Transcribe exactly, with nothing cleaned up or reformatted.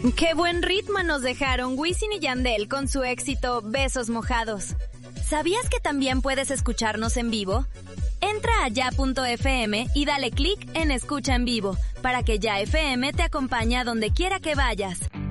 Qué buen ritmo nos dejaron Wisin y Yandel con su éxito Besos Mojados. ¿Sabías que también puedes escucharnos en vivo? Entra a ya punto efe eme y dale clic en Escucha en Vivo para que Ya F M te acompañe a donde quiera que vayas.